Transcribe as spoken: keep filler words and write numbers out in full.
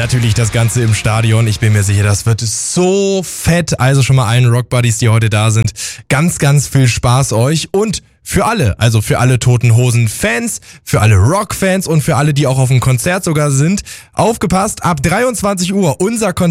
natürlich das Ganze im Stadion. Ich bin mir sicher, das wird so fett. Also schon mal allen Rockbuddies, die heute da sind, ganz, ganz viel Spaß euch. Und für alle, also für alle Toten Hosen-Fans, für alle Rock-Fans und für alle, die auch auf dem Konzert sogar sind, aufgepasst, ab dreiundzwanzig Uhr unser Konzert